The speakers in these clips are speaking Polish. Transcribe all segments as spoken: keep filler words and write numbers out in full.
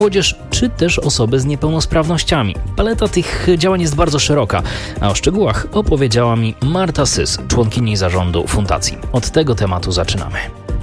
młodzież, czy też osoby z niepełnosprawnościami. Paleta tych działań jest bardzo szeroka, a o szczegółach opowiedziała mi Marta Sys, członkini zarządu fundacji. Od tego tematu zaczynamy.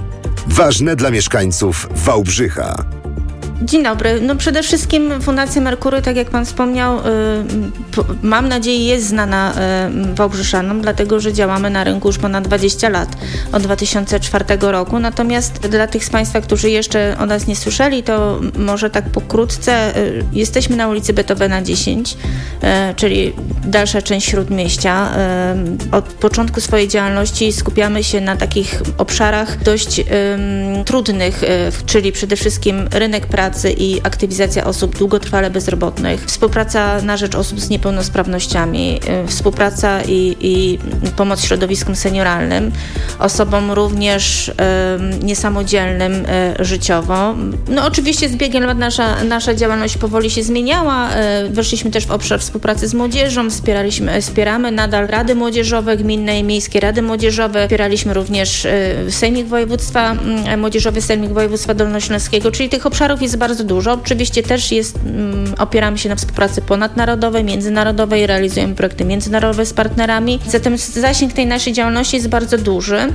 Ważne dla mieszkańców Wałbrzycha. Dzień dobry. No przede wszystkim Fundacja Merkury, tak jak Pan wspomniał, y, p- mam nadzieję jest znana y, Wałbrzyszanom, dlatego że działamy na rynku już ponad dwadzieścia lat, od dwa tysiące czwartego roku. Natomiast dla tych z Państwa, którzy jeszcze o nas nie słyszeli, to może tak pokrótce, y, jesteśmy na ulicy Beethovena dziesięć, y, czyli dalsza część Śródmieścia. Y, od początku swojej działalności skupiamy się na takich obszarach dość y, trudnych, y, czyli przede wszystkim rynek pracy i aktywizacja osób długotrwale bezrobotnych, współpraca na rzecz osób z niepełnosprawnościami, współpraca i, i pomoc środowiskom senioralnym, osobom również y, niesamodzielnym y, życiowo. No oczywiście z biegiem lat nasza, nasza działalność powoli się zmieniała. Y, weszliśmy też w obszar współpracy z młodzieżą, wspieraliśmy, wspieramy nadal rady młodzieżowe, gminne i miejskie rady młodzieżowe, wspieraliśmy również y, Sejmik Województwa, y, Młodzieżowy Sejmik Województwa Dolnośląskiego, czyli tych obszarów jest bardzo dużo. Oczywiście też jest, um, opieramy się na współpracy ponadnarodowej, międzynarodowej, realizujemy projekty międzynarodowe z partnerami. Zatem zasięg tej naszej działalności jest bardzo duży. Um,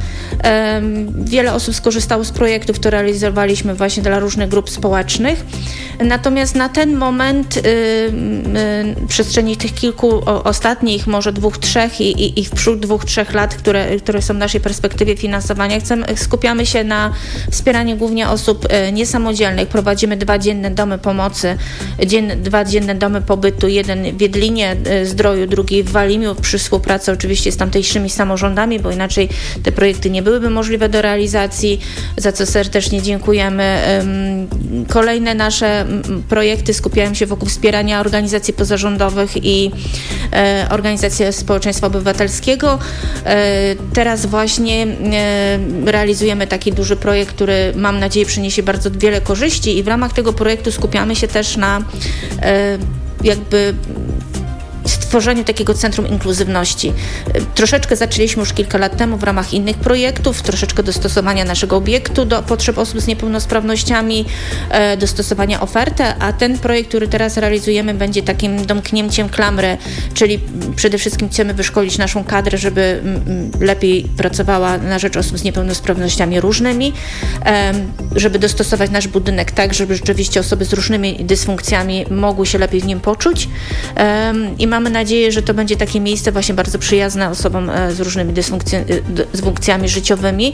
wiele osób skorzystało z projektów, które realizowaliśmy właśnie dla różnych grup społecznych. Natomiast na ten moment, y, y, w przestrzeni tych kilku o, ostatnich, może dwóch, trzech i, i, i w przód dwóch, trzech lat, które, które są w naszej perspektywie finansowania, chcemy, skupiamy się na wspieraniu głównie osób y, niesamodzielnych. Prowadzimy dwa dzienne domy pomocy, dzien, dwa dzienne domy pobytu, jeden w Jedlinie Zdroju, drugi w Walimiu, przy współpracy oczywiście z tamtejszymi samorządami, bo inaczej te projekty nie byłyby możliwe do realizacji, za co serdecznie dziękujemy. Kolejne nasze projekty skupiają się wokół wspierania organizacji pozarządowych i e, organizacji społeczeństwa obywatelskiego. E, teraz właśnie e, realizujemy taki duży projekt, który mam nadzieję przyniesie bardzo wiele korzyści i w ramach tego projektu skupiamy się też na e, jakby stworzeniu takiego centrum inkluzywności. Troszeczkę zaczęliśmy już kilka lat temu w ramach innych projektów, troszeczkę dostosowania naszego obiektu do potrzeb osób z niepełnosprawnościami, e, dostosowania oferty, a ten projekt, który teraz realizujemy, będzie takim domknięciem klamry, czyli przede wszystkim chcemy wyszkolić naszą kadrę, żeby m, lepiej pracowała na rzecz osób z niepełnosprawnościami różnymi, e, żeby dostosować nasz budynek tak, żeby rzeczywiście osoby z różnymi dysfunkcjami mogły się lepiej w nim poczuć e, i mamy nadzieję, że to będzie takie miejsce właśnie bardzo przyjazne osobom z różnymi dysfunkcjami życiowymi.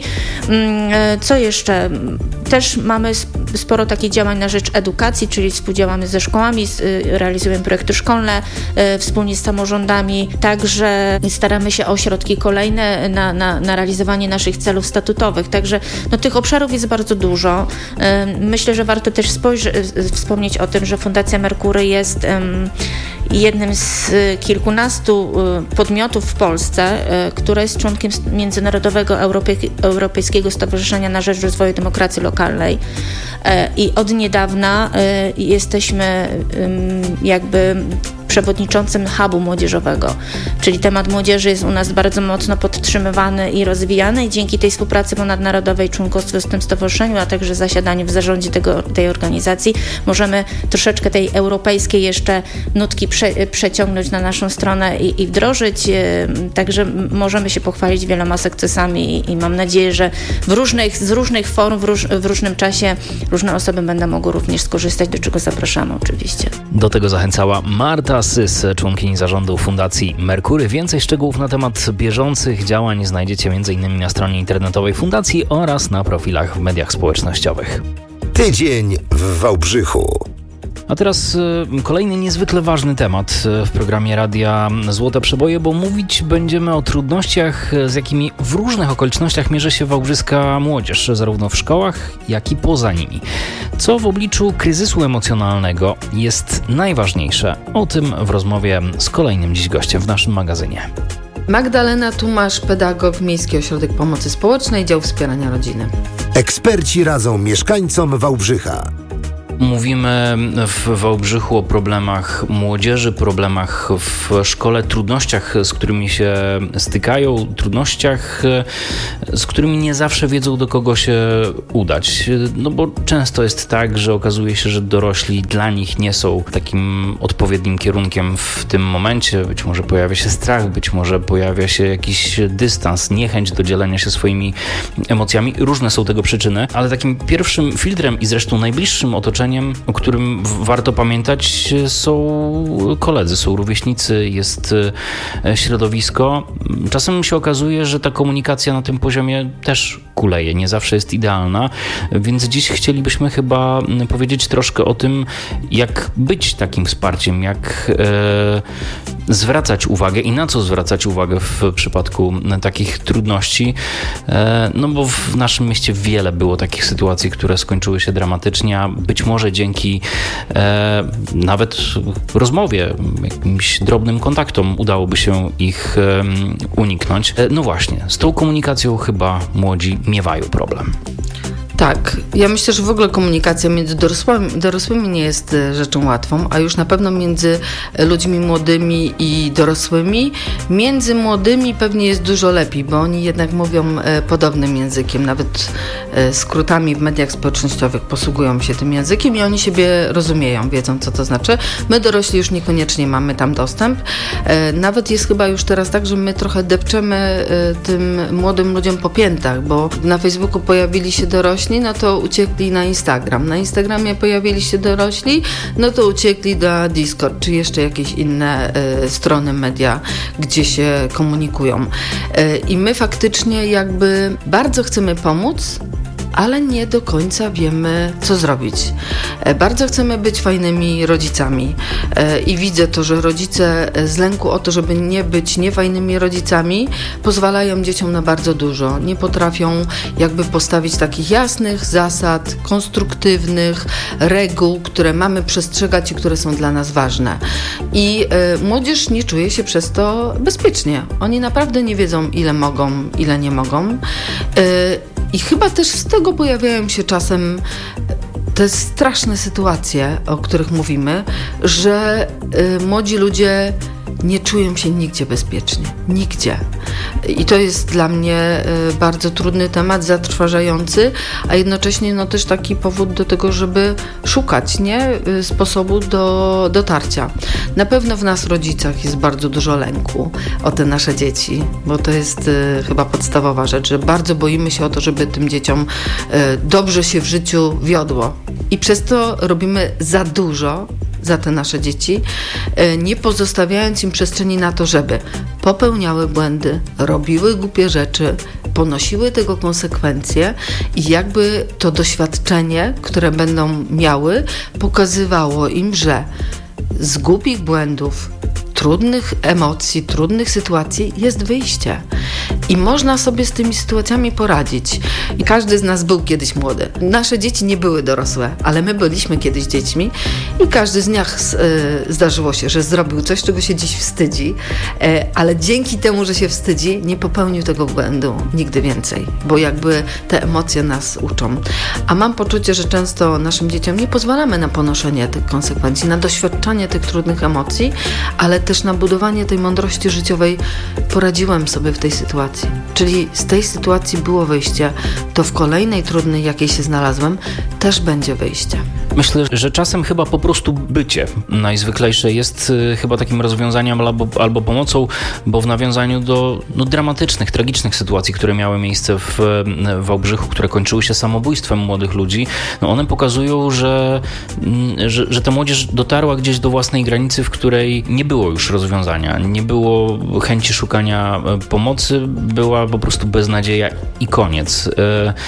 Co jeszcze? Też mamy sporo takich działań na rzecz edukacji, czyli współdziałamy ze szkołami, realizujemy projekty szkolne wspólnie z samorządami, także staramy się o środki kolejne na, na, na realizowanie naszych celów statutowych. Także no, tych obszarów jest bardzo dużo. Myślę, że warto też spojrzeć, wspomnieć o tym, że Fundacja Merkury jest um, jednym z kilkunastu podmiotów w Polsce, które jest członkiem Międzynarodowego Europej- Europejskiego Stowarzyszenia na rzecz Rozwoju Demokracji Lokalnej i od niedawna jesteśmy jakby przewodniczącym hubu młodzieżowego, czyli temat młodzieży jest u nas bardzo mocno podtrzymywany i rozwijany i dzięki tej współpracy ponadnarodowej, członkostwu w tym stowarzyszeniu, a także zasiadaniu w zarządzie tego, tej organizacji możemy troszeczkę tej europejskiej jeszcze nutki prze, przeciągnąć na naszą stronę i, i wdrożyć, także możemy się pochwalić wieloma sukcesami i, i mam nadzieję, że w różnych, z różnych form, w, róż, w różnym czasie różne osoby będą mogły również skorzystać, do czego zapraszamy oczywiście. Do tego zachęcała Marta Sys, członkini zarządu Fundacji Merkury. Więcej szczegółów na temat bieżących działań znajdziecie m.in. na stronie internetowej Fundacji oraz na profilach w mediach społecznościowych. Tydzień w Wałbrzychu. A teraz y, kolejny niezwykle ważny temat w programie Radia Złote Przeboje, bo mówić będziemy o trudnościach, z jakimi w różnych okolicznościach mierzy się wałbrzyska młodzież, zarówno w szkołach, jak i poza nimi. Co w obliczu kryzysu emocjonalnego jest najważniejsze? O tym w rozmowie z kolejnym dziś gościem w naszym magazynie. Magdalena Tumasz, pedagog, Miejski Ośrodek Pomocy Społecznej, Dział Wspierania Rodziny. Eksperci radzą mieszkańcom Wałbrzycha. Mówimy w Wałbrzychu o problemach młodzieży, problemach w szkole, trudnościach, z którymi się stykają, trudnościach, z którymi nie zawsze wiedzą, do kogo się udać. No bo często jest tak, że okazuje się, że dorośli dla nich nie są takim odpowiednim kierunkiem w tym momencie. Być może pojawia się strach, być może pojawia się jakiś dystans, niechęć do dzielenia się swoimi emocjami. Różne są tego przyczyny, ale takim pierwszym filtrem i zresztą najbliższym otoczeniem, o którym warto pamiętać, są koledzy, są rówieśnicy, jest środowisko. Czasem się okazuje, że ta komunikacja na tym poziomie też kuleje, nie zawsze jest idealna, więc dziś chcielibyśmy chyba powiedzieć troszkę o tym, jak być takim wsparciem, jak e, zwracać uwagę i na co zwracać uwagę w przypadku takich trudności, e, no bo w naszym mieście wiele było takich sytuacji, które skończyły się dramatycznie, a być może dzięki e, nawet rozmowie, jakimś drobnym kontaktom udałoby się ich e, uniknąć. E, no właśnie, z tą komunikacją chyba młodzi miewają problem. Tak, ja myślę, że w ogóle komunikacja między dorosłymi, dorosłymi nie jest rzeczą łatwą, a już na pewno między ludźmi młodymi i dorosłymi. Między młodymi pewnie jest dużo lepiej, bo oni jednak mówią podobnym językiem, nawet skrótami w mediach społecznościowych posługują się tym językiem i oni siebie rozumieją, wiedzą, co to znaczy. My dorośli już niekoniecznie mamy tam dostęp. Nawet jest chyba już teraz tak, że my trochę depczemy tym młodym ludziom po piętach, bo na Facebooku pojawili się dorośli, no to uciekli na Instagram. Na Instagramie pojawili się dorośli, no to uciekli na Discord, czy jeszcze jakieś inne y, strony media, gdzie się komunikują. Y, I my faktycznie jakby bardzo chcemy pomóc, ale nie do końca wiemy, co zrobić. Bardzo chcemy być fajnymi rodzicami i widzę to, że rodzice z lęku o to, żeby nie być niefajnymi rodzicami, pozwalają dzieciom na bardzo dużo. Nie potrafią jakby postawić takich jasnych zasad, konstruktywnych reguł, które mamy przestrzegać i które są dla nas ważne. I młodzież nie czuje się przez to bezpiecznie. Oni naprawdę nie wiedzą, ile mogą, ile nie mogą. I chyba też z tego pojawiają się czasem te straszne sytuacje, o których mówimy, że y, młodzi ludzie nie czują się nigdzie bezpiecznie. Nigdzie. I to jest dla mnie y, bardzo trudny temat, zatrważający, a jednocześnie no, też taki powód do tego, żeby szukać, nie? Y, sposobu do dotarcia. Na pewno w nas, rodzicach, jest bardzo dużo lęku o te nasze dzieci, bo to jest y, chyba podstawowa rzecz, że bardzo boimy się o to, żeby tym dzieciom y, dobrze się w życiu wiodło. I przez to robimy za dużo za te nasze dzieci, nie pozostawiając im przestrzeni na to, żeby popełniały błędy, robiły głupie rzeczy, ponosiły tego konsekwencje i jakby to doświadczenie, które będą miały, pokazywało im, że z głupich błędów, trudnych emocji, trudnych sytuacji jest wyjście. I można sobie z tymi sytuacjami poradzić. I każdy z nas był kiedyś młody. Nasze dzieci nie były dorosłe, ale my byliśmy kiedyś dziećmi i każdy z nas y, zdarzyło się, że zrobił coś, czego się dziś wstydzi, y, ale dzięki temu, że się wstydzi, nie popełnił tego błędu nigdy więcej, bo jakby te emocje nas uczą. A mam poczucie, że często naszym dzieciom nie pozwalamy na ponoszenie tych konsekwencji, na doświadczanie tych trudnych emocji, ale też na budowanie tej mądrości życiowej. Poradziłem sobie w tej sytuacji. Czyli z tej sytuacji było wyjście, to w kolejnej trudnej, jakiej się znalazłem, też będzie wyjście. Myślę, że czasem chyba po prostu bycie najzwyklejsze jest y, chyba takim rozwiązaniem albo, albo pomocą, bo w nawiązaniu do no, dramatycznych, tragicznych sytuacji, które miały miejsce w, w Wałbrzychu, które kończyły się samobójstwem młodych ludzi, no one pokazują, że, y, że, że ta młodzież dotarła gdzieś do własnej granicy, w której nie było już rozwiązania, nie było chęci szukania pomocy, była po prostu beznadzieja i koniec. Y,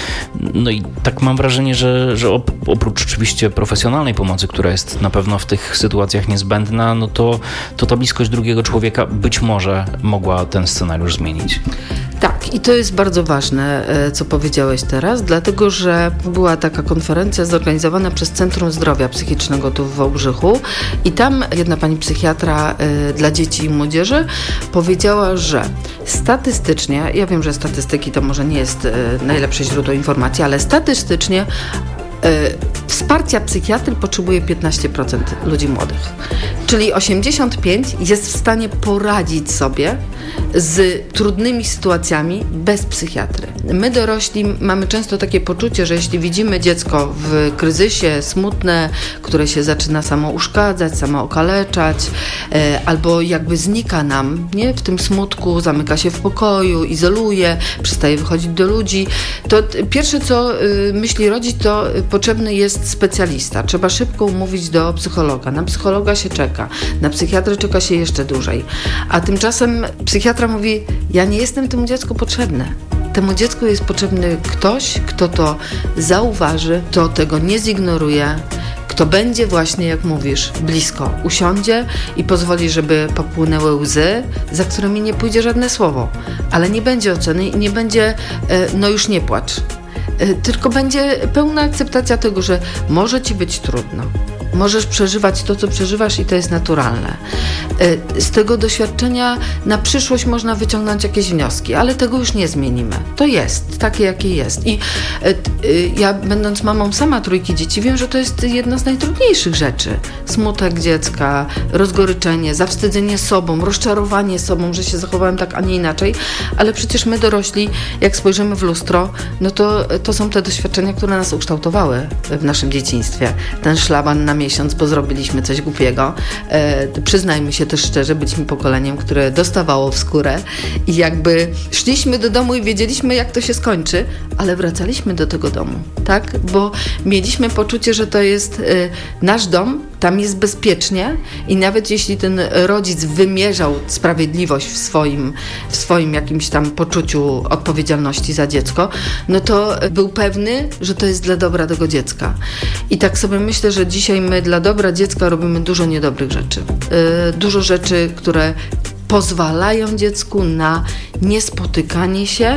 no i tak mam wrażenie, że, że oprócz oczywiście profesjonalnej pomocy, która jest na pewno w tych sytuacjach niezbędna, no to, to ta bliskość drugiego człowieka być może mogła ten scenariusz zmienić. Tak, i to jest bardzo ważne, co powiedziałeś teraz, dlatego że była taka konferencja zorganizowana przez Centrum Zdrowia Psychicznego tu w Wałbrzychu i tam jedna pani psychiatra dla dzieci i młodzieży powiedziała, że statystycznie, ja wiem, że statystyki to może nie jest najlepsze źródło informacji, ale statystycznie Wsparcia psychiatry potrzebuje piętnaście procent ludzi młodych. Czyli osiemdziesiąt pięć procent jest w stanie poradzić sobie z trudnymi sytuacjami bez psychiatry. My dorośli mamy często takie poczucie, że jeśli widzimy dziecko w kryzysie, smutne, które się zaczyna samo uszkadzać, samo okaleczać, e, albo jakby znika nam, nie? W tym smutku, zamyka się w pokoju, izoluje, przestaje wychodzić do ludzi, to t- pierwsze co y, myśli rodzic, to y, potrzebny jest specjalista. Trzeba szybko umówić do psychologa. Na psychologa się czeka, na psychiatrę czeka się jeszcze dłużej. A tymczasem psychiatra mówi, ja nie jestem temu dziecku potrzebny. Temu dziecku jest potrzebny ktoś, kto to zauważy, kto tego nie zignoruje, kto będzie właśnie, jak mówisz, blisko, usiądzie i pozwoli, żeby popłynęły łzy, za którymi nie pójdzie żadne słowo, ale nie będzie oceny i nie będzie, no już nie płacz, tylko będzie pełna akceptacja tego, że może ci być trudno. Możesz przeżywać to, co przeżywasz i to jest naturalne. Z tego doświadczenia na przyszłość można wyciągnąć jakieś wnioski, ale tego już nie zmienimy. To jest takie, jakie jest. I ja, będąc mamą sama trójki dzieci, wiem, że to jest jedna z najtrudniejszych rzeczy. Smutek dziecka, rozgoryczenie, zawstydzenie sobą, rozczarowanie sobą, że się zachowałem tak, a nie inaczej, ale przecież my dorośli, jak spojrzymy w lustro, no to, to są te doświadczenia, które nas ukształtowały w naszym dzieciństwie. Ten szlaban na miesiąc, bo zrobiliśmy coś głupiego. E, przyznajmy się też szczerze, byliśmy pokoleniem, które dostawało w skórę i jakby szliśmy do domu i wiedzieliśmy, jak to się skończy, ale wracaliśmy do tego domu, tak? Bo mieliśmy poczucie, że to jest e, nasz dom, tam jest bezpiecznie i nawet jeśli ten rodzic wymierzał sprawiedliwość w swoim, w swoim jakimś tam poczuciu odpowiedzialności za dziecko, no to był pewny, że to jest dla dobra tego dziecka. I tak sobie myślę, że dzisiaj my dla dobra dziecka robimy dużo niedobrych rzeczy. Yy, dużo rzeczy, które pozwalają dziecku na niespotykanie się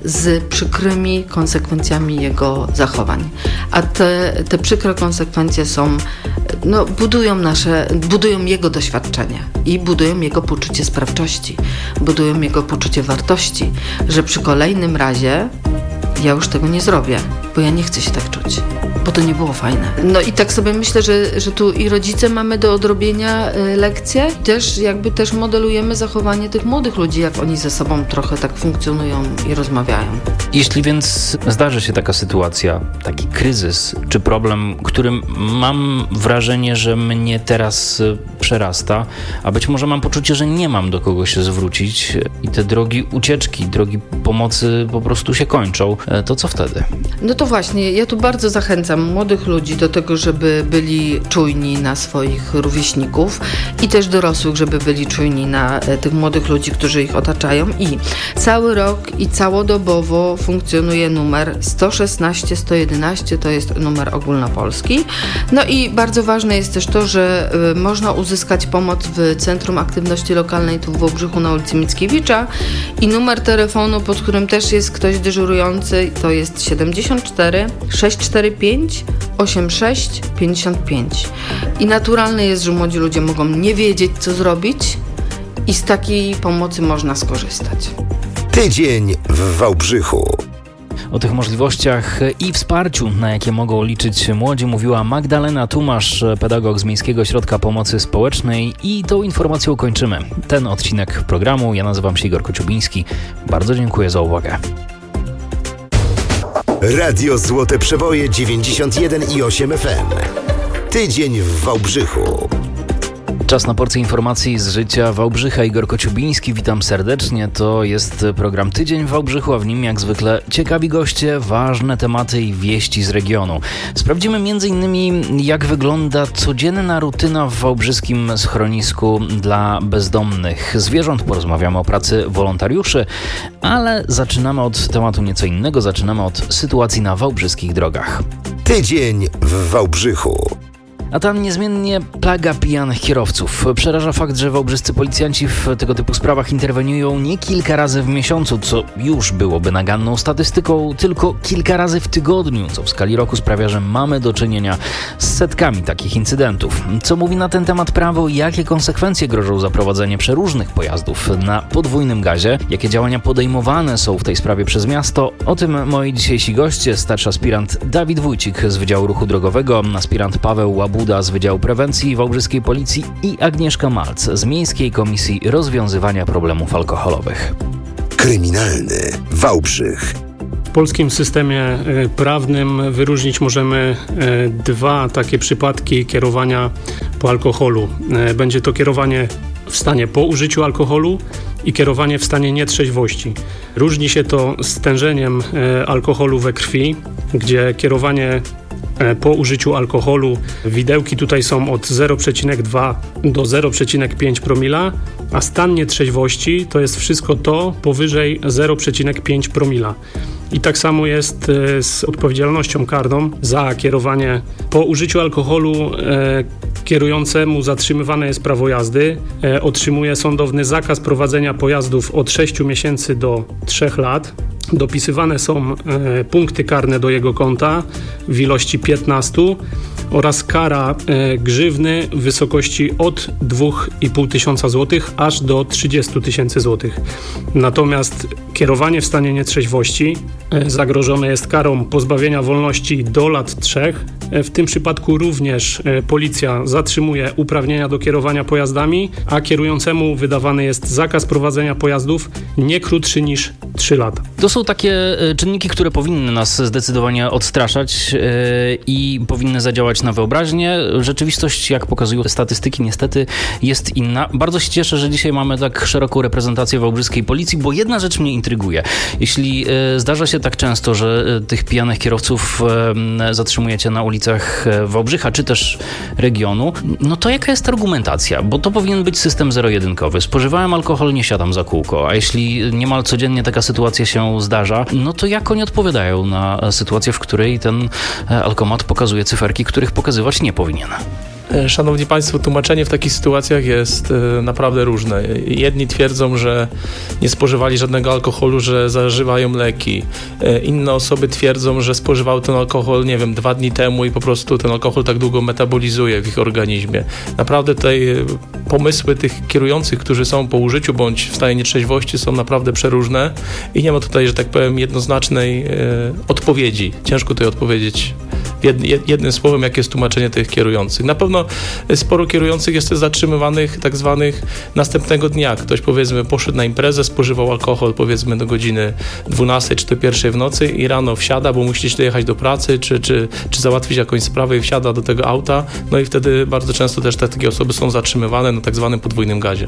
z przykrymi konsekwencjami jego zachowań. A te, te przykre konsekwencje są, no, budują nasze, budują jego doświadczenie i budują jego poczucie sprawczości, budują jego poczucie wartości, że przy kolejnym razie ja już tego nie zrobię, bo ja nie chcę się tak czuć, bo to nie było fajne. No i tak sobie myślę, że, że tu i rodzice mamy do odrobienia y, lekcje, też jakby też modelujemy zachowanie tych młodych ludzi, jak oni ze sobą trochę tak funkcjonują i rozmawiają. Jeśli więc zdarzy się taka sytuacja, taki kryzys czy problem, którym mam wrażenie, że mnie teraz przerasta, a być może mam poczucie, że nie mam do kogo się zwrócić i te drogi ucieczki, drogi pomocy po prostu się kończą, to co wtedy? No to właśnie, ja tu bardzo zachęcam młodych ludzi do tego, żeby byli czujni na swoich rówieśników i też dorosłych, żeby byli czujni na tych młodych ludzi, którzy ich otaczają i cały rok i całodobowo funkcjonuje numer sto szesnaście sto jedenaście, to jest numer ogólnopolski. No i bardzo ważne jest też to, że y, można uzyskać pomoc w Centrum Aktywności Lokalnej tu w Wałbrzychu na ulicy Mickiewicza i numer telefonu, pod którym też jest ktoś dyżurujący, to jest siedemdziesiąt cztery sześćset czterdzieści pięć osiemdziesiąt sześć pięćdziesiąt pięć. I naturalne jest, że młodzi ludzie mogą nie wiedzieć, co zrobić i z takiej pomocy można skorzystać. Tydzień w Wałbrzychu. O tych możliwościach i wsparciu, na jakie mogą liczyć młodzi, mówiła Magdalena Tumasz, pedagog z Miejskiego Ośrodka Pomocy Społecznej, i tą informacją kończymy ten odcinek programu. Ja nazywam się Igor Kociubiński. Bardzo dziękuję za uwagę. Radio Złote Przeboje dziewięćdziesiąt jeden i osiem F M. Tydzień w Wałbrzychu. Czas na porcję informacji z życia Wałbrzycha. Igor Kociubiński, witam serdecznie. To jest program Tydzień w Wałbrzychu, a w nim jak zwykle ciekawi goście, ważne tematy i wieści z regionu. Sprawdzimy między innymi, jak wygląda codzienna rutyna w wałbrzyskim schronisku dla bezdomnych zwierząt. Porozmawiamy o pracy wolontariuszy, ale zaczynamy od tematu nieco innego. Zaczynamy od sytuacji na wałbrzyskich drogach. Tydzień w Wałbrzychu. A tam niezmiennie plaga pijanych kierowców. Przeraża fakt, że wałbrzyscy policjanci w tego typu sprawach interweniują nie kilka razy w miesiącu, co już byłoby naganną statystyką, tylko kilka razy w tygodniu, co w skali roku sprawia, że mamy do czynienia z setkami takich incydentów. Co mówi na ten temat prawo, jakie konsekwencje grożą za prowadzenie przeróżnych pojazdów na podwójnym gazie, jakie działania podejmowane są w tej sprawie przez miasto, o tym moi dzisiejsi goście, starszy aspirant Dawid Wójcik z Wydziału Ruchu Drogowego, aspirant Paweł Łabuda z Wydziału Prewencji Wałbrzyskiej Policji i Agnieszka Malc z Miejskiej Komisji Rozwiązywania Problemów Alkoholowych. Kryminalny Wałbrzych. W polskim systemie prawnym wyróżnić możemy dwa takie przypadki kierowania po alkoholu. Będzie to kierowanie w stanie po użyciu alkoholu i kierowanie w stanie nietrzeźwości. Różni się to stężeniem alkoholu we krwi, gdzie kierowanie po użyciu alkoholu, widełki tutaj są od zero przecinek dwa do zero przecinek pięć promila, a stan nietrzeźwości to jest wszystko to powyżej zero przecinek pięć promila. I tak samo jest z odpowiedzialnością karną za kierowanie po użyciu alkoholu. E, kierującemu zatrzymywane jest prawo jazdy. E, otrzymuje sądowny zakaz prowadzenia pojazdów od sześciu miesięcy do trzech lat. Dopisywane są e, punkty karne do jego konta w ilości piętnastu oraz kara e, grzywny w wysokości od dwóch i pół tysiąca złotych aż do trzydziestu tysięcy złotych. Natomiast kierowanie w stanie nietrzeźwości e, zagrożone jest karą pozbawienia wolności do lat trzech. E, w tym przypadku również e, policja zatrzymuje uprawnienia do kierowania pojazdami, a kierującemu wydawany jest zakaz prowadzenia pojazdów nie krótszy niż trzy lata. To są takie czynniki, które powinny nas zdecydowanie odstraszać yy, i powinny zadziałać na wyobraźnię. Rzeczywistość, jak pokazują statystyki, niestety jest inna. Bardzo się cieszę, że dzisiaj mamy tak szeroką reprezentację wałbrzyskiej policji, bo jedna rzecz mnie intryguje. Jeśli yy, zdarza się tak często, że yy, tych pijanych kierowców yy, zatrzymujecie na ulicach Wałbrzycha, czy też regionu, no to jaka jest argumentacja? Bo to powinien być system zero-jedynkowy. Spożywałem alkohol, nie siadam za kółko, a jeśli niemal codziennie taka sytuacja się zdarza, no to jak oni odpowiadają na sytuację, w której ten alkomat pokazuje cyferki, których pokazywać nie powinien? Szanowni Państwo, tłumaczenie w takich sytuacjach jest naprawdę różne. Jedni twierdzą, że nie spożywali żadnego alkoholu, że zażywają leki. Inne osoby twierdzą, że spożywały ten alkohol, nie wiem, dwa dni temu i po prostu ten alkohol tak długo metabolizuje w ich organizmie. Naprawdę tutaj pomysły tych kierujących, którzy są po użyciu bądź w stanie nietrzeźwości, są naprawdę przeróżne i nie ma tutaj, że tak powiem, jednoznacznej odpowiedzi. Ciężko tutaj odpowiedzieć jednym słowem, jakie jest tłumaczenie tych kierujących. Na pewno sporo kierujących jest zatrzymywanych tak zwanych następnego dnia. Ktoś, powiedzmy, poszedł na imprezę, spożywał alkohol, powiedzmy, do godziny dwunastej czy do pierwszej w nocy i rano wsiada, bo musi dojechać do pracy, czy, czy, czy załatwić jakąś sprawę i wsiada do tego auta. No i wtedy bardzo często też te, takie osoby są zatrzymywane na tak zwanym podwójnym gazie.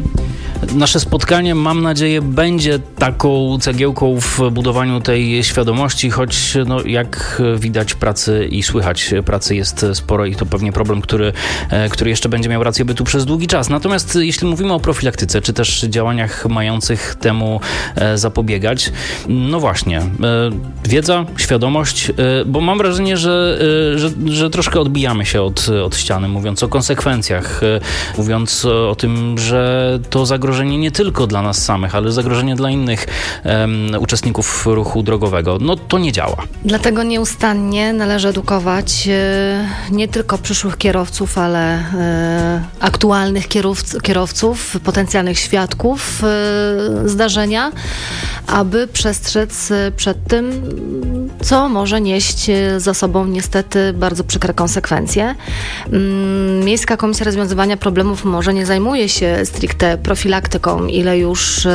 Nasze spotkanie, mam nadzieję, będzie taką cegiełką w budowaniu tej świadomości, choć no, jak widać, pracy i słychać pracy jest sporo i to pewnie problem, który, który jeszcze będzie miał rację bytu przez długi czas. Natomiast jeśli mówimy o profilaktyce, czy też działaniach mających temu zapobiegać, no właśnie, wiedza, świadomość, bo mam wrażenie, że, że, że troszkę odbijamy się od, od ściany, mówiąc o konsekwencjach, mówiąc o tym, że to zagrożenie nie tylko dla nas samych, ale zagrożenie dla innych um, uczestników ruchu drogowego. No to nie działa. Dlatego nieustannie należy edukować e, nie tylko przyszłych kierowców, ale e, aktualnych kierowc, kierowców, potencjalnych świadków e, zdarzenia, aby przestrzec przed tym, co może nieść za sobą niestety bardzo przykre konsekwencje. Miejska Komisja Rozwiązywania Problemów może nie zajmuje się stricte profilaktyką, ile już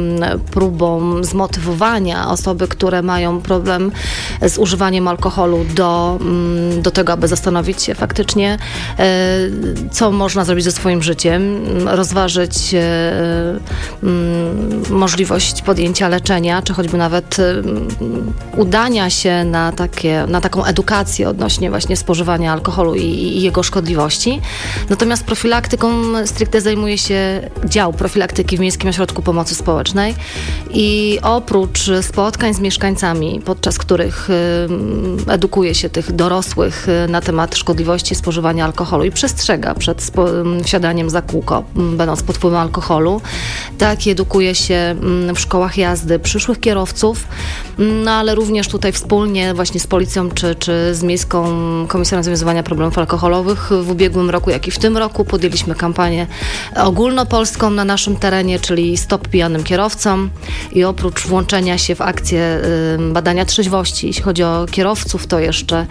próbą zmotywowania osoby, które mają problem z używaniem alkoholu do, do tego, aby zastanowić się faktycznie, co można zrobić ze swoim życiem, rozważyć możliwość podjęcia leczenia, czy choćby nawet udania się na, takie, na taką edukację odnośnie właśnie spożywania alkoholu i, i jego szkodliwości. Natomiast profilaktyką stricte zajmuje się dział profilaktyki profilaktyki w Miejskim Ośrodku Pomocy Społecznej i oprócz spotkań z mieszkańcami, podczas których edukuje się tych dorosłych na temat szkodliwości spożywania alkoholu i przestrzega przed spo- wsiadaniem za kółko, będąc pod wpływem alkoholu, tak, edukuje się w szkołach jazdy przyszłych kierowców, no ale również tutaj wspólnie właśnie z policją czy, czy z Miejską Komisją Rozwiązywania Problemów Alkoholowych w ubiegłym roku, jak i w tym roku podjęliśmy kampanię ogólnopolską na naszym terenie, czyli Stop Pijanym Kierowcom i oprócz włączenia się w akcję badania trzeźwości, jeśli chodzi o kierowców, to jeszcze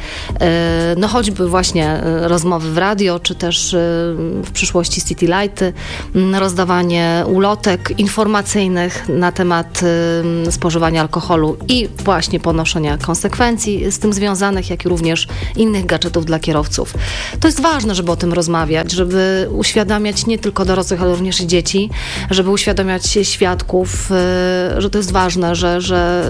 no choćby właśnie rozmowy w radio, czy też w przyszłości City Lighty, rozdawanie ulotek informacyjnych na temat spożywania alkoholu i właśnie ponoszenia konsekwencji z tym związanych, jak i również innych gadżetów dla kierowców. To jest ważne, żeby o tym rozmawiać, żeby uświadamiać nie tylko dorosłych, ale również i dzieci, żeby uświadamiać świadków, że to jest ważne, że, że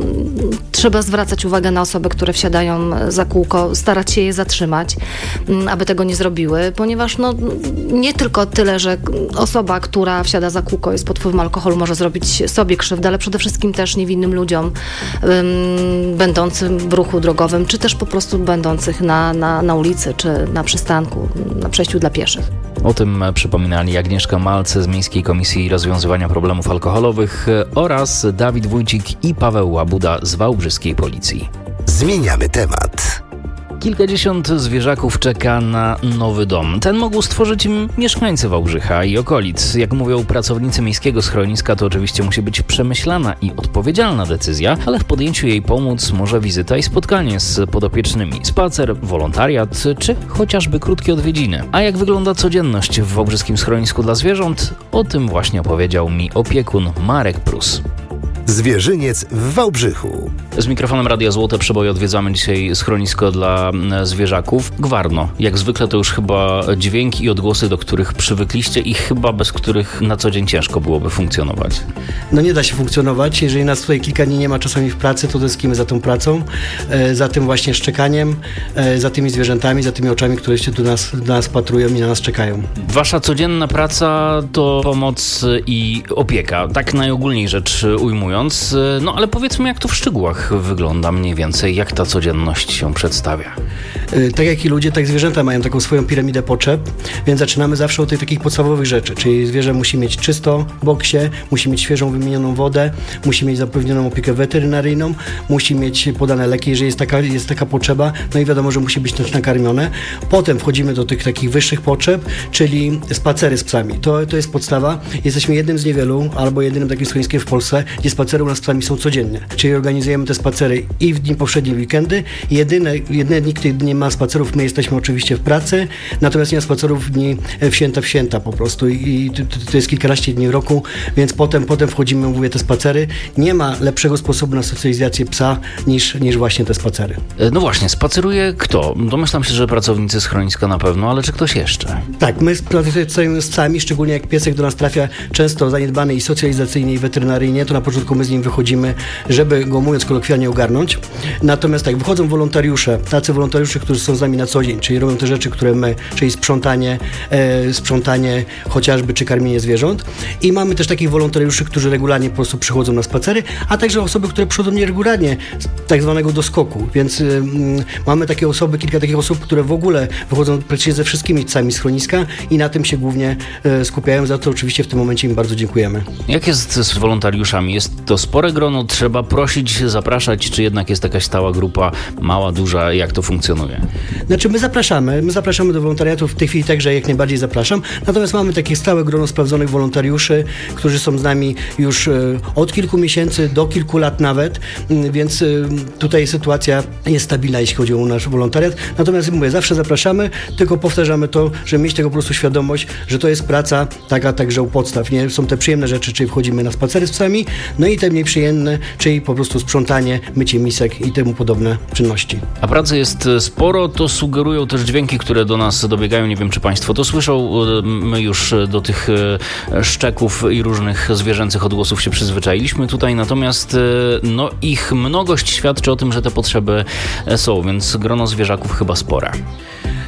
trzeba zwracać uwagę na osoby, które wsiadają za kółko, starać się je zatrzymać, aby tego nie zrobiły, ponieważ no, nie tylko tyle, że osoba, która wsiada za kółko, jest pod wpływem alkoholu, może zrobić sobie krzywdę, ale przede wszystkim też niewinnym ludziom um, będącym w ruchu drogowym, czy też po prostu będących na, na, na ulicy, czy na przystanku, na przejściu dla pieszych. O tym przypominali Agnieszka Malce z Miejskiej Komisji Rozwiązywania Problemów Alkoholowych oraz Dawid Wójcik i Paweł Łabuda z wałbrzyskiej Policji. Zmieniamy temat. Kilkadziesiąt zwierzaków czeka na nowy dom. Ten mogą stworzyć im mieszkańcy Wałbrzycha i okolic. Jak mówią pracownicy miejskiego schroniska, to oczywiście musi być przemyślana i odpowiedzialna decyzja, ale w podjęciu jej pomóc może wizyta i spotkanie z podopiecznymi, spacer, wolontariat czy chociażby krótkie odwiedziny. A jak wygląda codzienność w wałbrzyskim schronisku dla zwierząt? O tym właśnie opowiedział mi opiekun Marek Prus. Zwierzyniec w Wałbrzychu. Z mikrofonem Radia Złote Przeboje odwiedzamy dzisiaj schronisko dla zwierzaków. Gwarno. Jak zwykle to już chyba dźwięki i odgłosy, do których przywykliście i chyba bez których na co dzień ciężko byłoby funkcjonować. No nie da się funkcjonować. Jeżeli nas tutaj kilka dni nie ma czasami w pracy, to tęsknimy za tą pracą, za tym właśnie szczekaniem, za tymi zwierzętami, za tymi oczami, które się do nas, do nas patrują i na nas czekają. Wasza codzienna praca to pomoc i opieka. Tak najogólniej rzecz ujmując. No ale powiedzmy, jak to w szczegółach wygląda mniej więcej, jak ta codzienność się przedstawia. Tak jak i ludzie, tak zwierzęta mają taką swoją piramidę potrzeb, więc zaczynamy zawsze od tych takich podstawowych rzeczy, czyli zwierzę musi mieć czysto w boksie, musi mieć świeżą, wymienioną wodę, musi mieć zapewnioną opiekę weterynaryjną, musi mieć podane leki, jeżeli jest taka, jest taka potrzeba, no i wiadomo, że musi być też nakarmione. Potem wchodzimy do tych takich wyższych potrzeb, czyli spacery z psami. To, to jest podstawa. Jesteśmy jednym z niewielu, albo jedynym takim schroniskiem w Polsce, gdzie spacery u nas z psami są codziennie. Czyli organizujemy te spacery i w dni powszednie, weekendy. Jedyne, jedyne dni, kiedy nie ma spacerów, my jesteśmy oczywiście w pracy, natomiast nie ma spacerów w dni w święta w święta po prostu i to, to jest kilkanaście dni w roku, więc potem, potem wchodzimy, mówię, te spacery. Nie ma lepszego sposobu na socjalizację psa niż, niż właśnie te spacery. No właśnie, spaceruje kto? Domyślam się, że pracownicy schroniska na pewno, ale czy ktoś jeszcze? Tak, my pracujemy z psami, szczególnie jak piesek do nas trafia często zaniedbany i socjalizacyjnie, i weterynaryjnie, to na początku my z nim wychodzimy, żeby go, mówiąc kolokwialnie, ogarnąć. Natomiast tak, wychodzą wolontariusze, tacy wolontariusze, którzy są z nami na co dzień, czyli robią te rzeczy, które my, czyli sprzątanie, e, sprzątanie chociażby, czy karmienie zwierząt. I mamy też takich wolontariuszy, którzy regularnie po prostu przychodzą na spacery, a także osoby, które przychodzą nieregularnie, z tak zwanego doskoku. Więc y, y, mamy takie osoby, kilka takich osób, które w ogóle wychodzą praktycznie ze wszystkimi psami schroniska i na tym się głównie y, skupiają. Za to oczywiście w tym momencie im bardzo dziękujemy. Jak jest z wolontariuszami? Jest to spore grono? Trzeba prosić, zapraszać, czy jednak jest jakaś stała grupa, mała, duża? Jak to funkcjonuje? Znaczy my zapraszamy, my zapraszamy do wolontariatu, w tej chwili także jak najbardziej zapraszam, natomiast mamy takie stałe grono sprawdzonych wolontariuszy, którzy są z nami już y, od kilku miesięcy do kilku lat nawet, y, więc y, tutaj sytuacja jest stabilna, jeśli chodzi o nasz wolontariat, natomiast mówię, zawsze zapraszamy, tylko powtarzamy to, żeby mieć tego po prostu świadomość, że to jest praca taka także u podstaw, nie? Są te przyjemne rzeczy, czyli wchodzimy na spacery z psami, no i te mniej przyjemne, czyli po prostu sprzątanie, mycie misek i temu podobne czynności. A pracy jest sporo, to sugerują też dźwięki, które do nas dobiegają. Nie wiem, czy Państwo to słyszą. My już do tych szczeków i różnych zwierzęcych odgłosów się przyzwyczailiśmy tutaj, natomiast no, ich mnogość świadczy o tym, że te potrzeby są, więc grono zwierzaków chyba spore.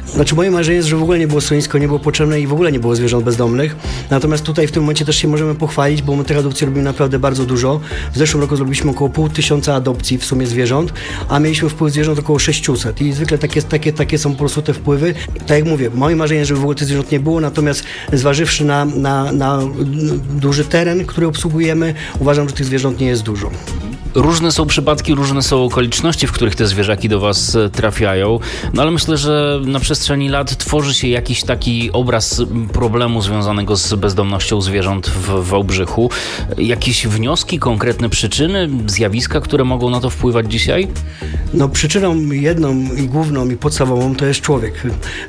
Znaczy moje marzenie jest, że w ogóle nie było schronisko, nie było potrzebne i w ogóle nie było zwierząt bezdomnych. Natomiast tutaj w tym momencie też się możemy pochwalić, bo my tych adopcji robimy naprawdę bardzo dużo. W zeszłym roku zrobiliśmy około pół tysiąca adopcji w sumie zwierząt, a mieliśmy wpływ zwierząt około sześćset i zwykle takie, takie, takie są po prostu te wpływy. Tak jak mówię, moje marzenie jest, żeby w ogóle tych zwierząt nie było, natomiast zważywszy na, na, na duży teren, który obsługujemy, uważam, że tych zwierząt nie jest dużo. Różne są przypadki, różne są okoliczności, w których te zwierzaki do was trafiają, no ale myślę, że na przestrzeni lat tworzy się jakiś taki obraz problemu związanego z bezdomnością zwierząt w Wałbrzychu. Jakieś wnioski, konkretne przyczyny, zjawiska, które mogą na to wpływać dzisiaj? No przyczyną jedną i główną i podstawową to jest człowiek.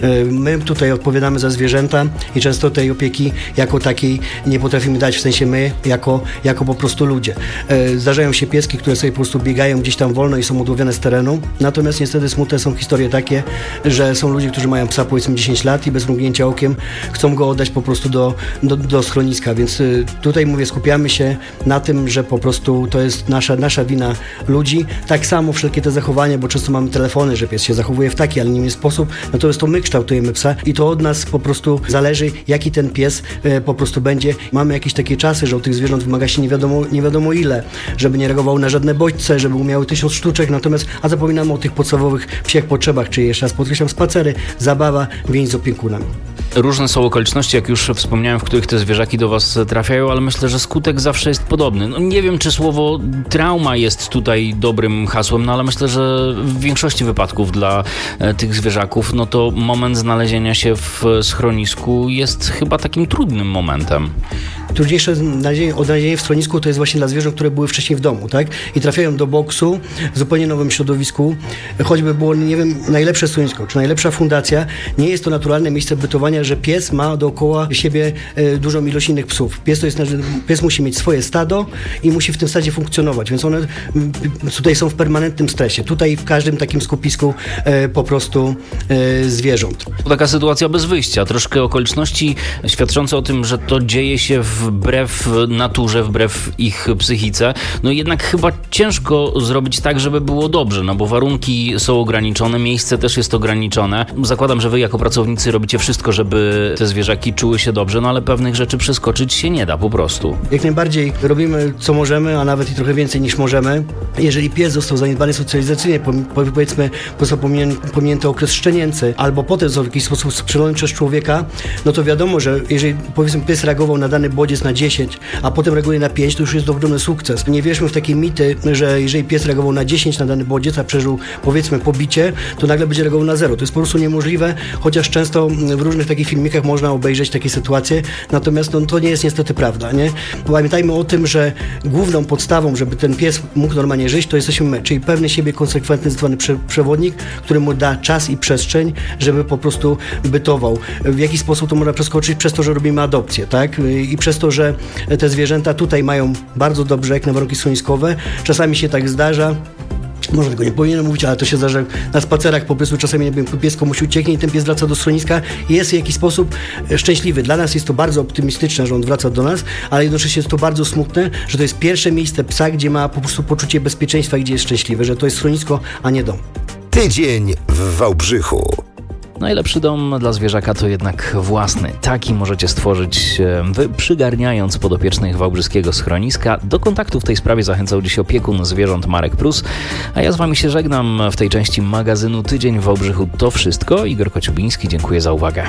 My tutaj odpowiadamy za zwierzęta i często tej opieki jako takiej nie potrafimy dać, w sensie my jako, jako po prostu ludzie. Zdarzają się pieski, które sobie po prostu biegają gdzieś tam wolno i są odłowione z terenu. Natomiast niestety smutne są historie takie, że są ludzie, którzy mają psa powiedzmy dziesięć lat i bez mrugnięcia okiem chcą go oddać po prostu do, do, do schroniska. Więc tutaj mówię, skupiamy się na tym, że po prostu to jest nasza, nasza wina ludzi. Tak samo wszelkie te zachowania, bo często mamy telefony, że pies się zachowuje w taki, ale nie inny sposób. Natomiast to my kształtujemy psa i to od nas po prostu zależy, jaki ten pies po prostu będzie. Mamy jakieś takie czasy, że od tych zwierząt wymaga się nie wiadomo, nie wiadomo ile, żeby nie reagował na żadne bodźce, żeby umiały tysiąc sztuczek, natomiast, a zapominamy o tych podstawowych psiech potrzebach, czyli jeszcze raz podkreślam, spacery, zabawa, więź z opiekunem. Różne są okoliczności, jak już wspomniałem, w których te zwierzaki do was trafiają, ale myślę, że skutek zawsze jest podobny. No, nie wiem, czy słowo trauma jest tutaj dobrym hasłem, no ale myślę, że w większości wypadków dla e, tych zwierzaków, no to moment znalezienia się w schronisku jest chyba takim trudnym momentem. Trudniejsze odnalezienie w schronisku to jest właśnie dla zwierząt, które były wcześniej w domu, tak? I trafiają do boksu w zupełnie nowym środowisku. Choćby było, nie wiem, najlepsze schronisko, czy najlepsza fundacja, nie jest to naturalne miejsce bytowania, że pies ma dookoła siebie e, dużą ilość innych psów. Pies, to jest, pies musi mieć swoje stado i musi w tym stadzie funkcjonować, więc one m, tutaj są w permanentnym stresie. Tutaj w każdym takim skupisku e, po prostu e, zwierząt. To taka sytuacja bez wyjścia, troszkę okoliczności świadczące o tym, że to dzieje się wbrew naturze, wbrew ich psychice. No jednak chyba ciężko zrobić tak, żeby było dobrze, no bo warunki są ograniczone, miejsce też jest ograniczone. Zakładam, że wy jako pracownicy robicie wszystko, żeby te zwierzaki czuły się dobrze, no ale pewnych rzeczy przeskoczyć się nie da po prostu. Jak najbardziej robimy co możemy, a nawet i trochę więcej niż możemy. Jeżeli pies został zaniedbany socjalizacyjnie, powiedzmy został pominięty okres szczenięcy, albo potem w jakiś sposób sprzedany przez człowieka, no to wiadomo, że jeżeli powiedzmy pies reagował na dany bodziec na dziesięć, a potem reaguje na pięć, to już jest ogromny sukces. Nie wierzmy w takie mity, że jeżeli pies reagował na dziesięć na dany bodziec, a przeżył powiedzmy pobicie, to nagle będzie reagował na zero. To jest po prostu niemożliwe, chociaż często w różnych takich filmikach można obejrzeć takie sytuacje, natomiast no, to nie jest niestety prawda, nie? Pamiętajmy o tym, że główną podstawą, żeby ten pies mógł normalnie żyć, to jesteśmy my, czyli pewny siebie konsekwentny, zwany prze- przewodnik, który mu da czas i przestrzeń, żeby po prostu bytował. W jaki sposób to można przeskoczyć? Przez to, że robimy adopcję, tak? I przez to, że te zwierzęta tutaj mają bardzo dobrze, jak na warunki schroniskowe. Czasami się tak zdarza, może tego nie powinienem mówić, ale to się zdarza na spacerach, po prostu czasami nie wiem, piesko musi ucieknie i ten pies wraca do schroniska i jest w jakiś sposób szczęśliwy. Dla nas jest to bardzo optymistyczne, że on wraca do nas, ale jednocześnie jest to bardzo smutne, że to jest pierwsze miejsce psa, gdzie ma po prostu poczucie bezpieczeństwa, gdzie jest szczęśliwy, że to jest schronisko, a nie dom. Tydzień w Wałbrzychu. Najlepszy dom dla zwierzaka to jednak własny. Taki możecie stworzyć wy, przygarniając podopiecznych wałbrzyskiego schroniska. Do kontaktu w tej sprawie zachęcał dziś opiekun zwierząt Marek Prus. A ja z wami się żegnam w tej części magazynu Tydzień w Wałbrzychu. To wszystko. Igor Kociubiński, dziękuję za uwagę.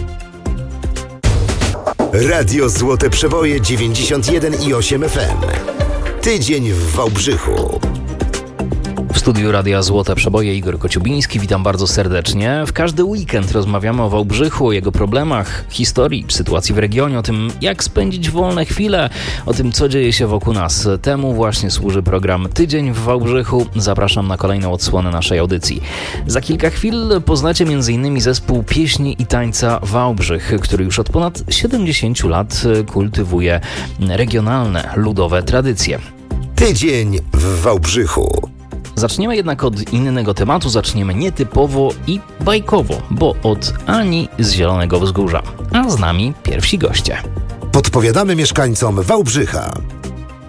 Radio Złote Przeboje dziewięćdziesiąt jeden i osiem F M. Tydzień w Wałbrzychu. W studiu Radia Złote Przeboje Igor Kociubiński, witam bardzo serdecznie. W każdy weekend rozmawiamy o Wałbrzychu, o jego problemach, historii, sytuacji w regionie, o tym, jak spędzić wolne chwile, o tym, co dzieje się wokół nas. Temu właśnie służy program Tydzień w Wałbrzychu. Zapraszam na kolejną odsłonę naszej audycji. Za kilka chwil poznacie między innymi zespół pieśni i tańca Wałbrzych, który już od ponad siedemdziesięciu lat kultywuje regionalne, ludowe tradycje. Tydzień w Wałbrzychu. Zaczniemy jednak od innego tematu, zaczniemy nietypowo i bajkowo, bo od Ani z Zielonego Wzgórza. A z nami pierwsi goście. Podpowiadamy mieszkańcom Wałbrzycha.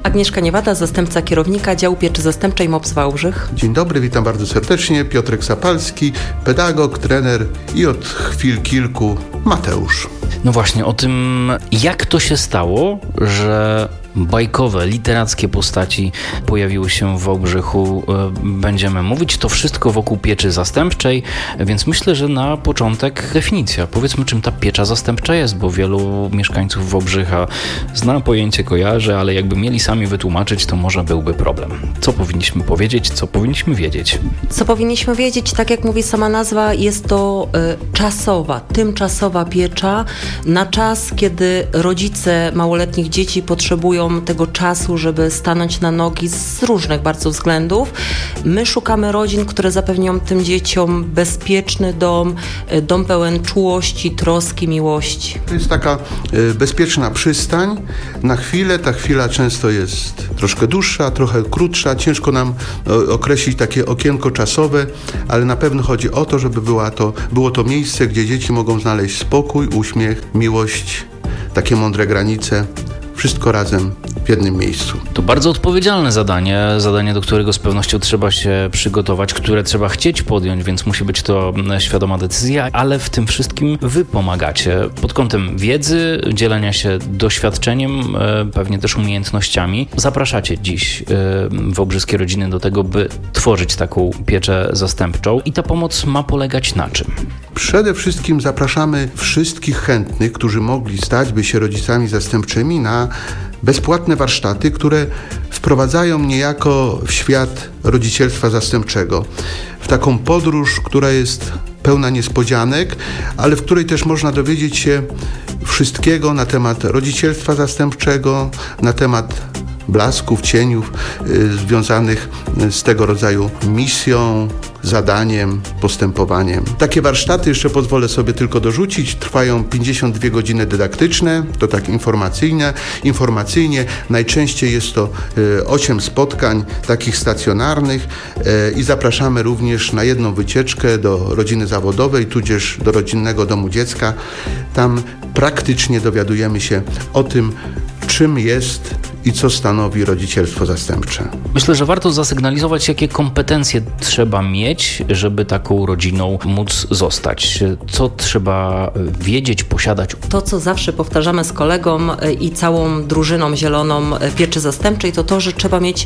Agnieszka Niewada, zastępca kierownika działu pieczy zastępczej M O P S Wałbrzych. Dzień dobry, witam bardzo serdecznie. Piotrek Sapalski, pedagog, trener i od chwil kilku Mateusz. No właśnie, o tym, jak to się stało, że bajkowe, literackie postaci pojawiły się w Wałbrzychu, będziemy mówić. To wszystko wokół pieczy zastępczej, więc myślę, że na początek definicja. Powiedzmy, czym ta piecza zastępcza jest, bo wielu mieszkańców Wałbrzycha zna pojęcie, kojarzy, ale jakby mieli sami wytłumaczyć, to może byłby problem. Co powinniśmy powiedzieć, co powinniśmy wiedzieć? Co powinniśmy wiedzieć, tak jak mówi sama nazwa, jest to y, czasowa, tymczasowa piecza na czas, kiedy rodzice małoletnich dzieci potrzebują tego czasu, żeby stanąć na nogi z różnych bardzo względów. My szukamy rodzin, które zapewnią tym dzieciom bezpieczny dom, dom pełen czułości, troski, miłości. To jest taka y, bezpieczna przystań. Na chwilę, ta chwila często jest troszkę dłuższa, trochę krótsza. Ciężko nam y, określić takie okienko czasowe, ale na pewno chodzi o to, żeby była to, było to miejsce, gdzie dzieci mogą znaleźć spokój, uśmiech, miłość, takie mądre granice. Wszystko razem w jednym miejscu. To bardzo odpowiedzialne zadanie, zadanie, do którego z pewnością trzeba się przygotować, które trzeba chcieć podjąć, więc musi być to świadoma decyzja, ale w tym wszystkim wy pomagacie pod kątem wiedzy, dzielenia się doświadczeniem, pewnie też umiejętnościami. Zapraszacie dziś wałbrzyskie rodziny do tego, by tworzyć taką pieczę zastępczą i ta pomoc ma polegać na czym? Przede wszystkim zapraszamy wszystkich chętnych, którzy mogli stać by się rodzicami zastępczymi, na bezpłatne warsztaty, które wprowadzają niejako w świat rodzicielstwa zastępczego. W taką podróż, która jest pełna niespodzianek, ale w której też można dowiedzieć się wszystkiego na temat rodzicielstwa zastępczego, na temat blasków, cieniów y, związanych z tego rodzaju misją, zadaniem, postępowaniem. Takie warsztaty, jeszcze pozwolę sobie tylko dorzucić, trwają pięćdziesiąt dwie godziny dydaktyczne, to tak informacyjne. Informacyjnie najczęściej jest to y, osiem spotkań takich stacjonarnych y, i zapraszamy również na jedną wycieczkę do rodziny zawodowej, tudzież do rodzinnego domu dziecka. Tam praktycznie dowiadujemy się o tym, czym jest i co stanowi rodzicielstwo zastępcze. Myślę, że warto zasygnalizować, jakie kompetencje trzeba mieć, żeby taką rodziną móc zostać. Co trzeba wiedzieć, posiadać? To, co zawsze powtarzamy z kolegą i całą drużyną zieloną pieczy zastępczej, to to, że trzeba mieć